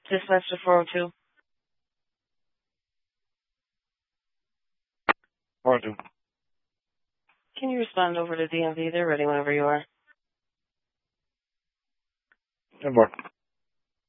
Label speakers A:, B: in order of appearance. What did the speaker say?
A: Dispatcher 402.
B: 402.
A: Can you respond over to DMV? They're ready whenever you are.
B: 10 more.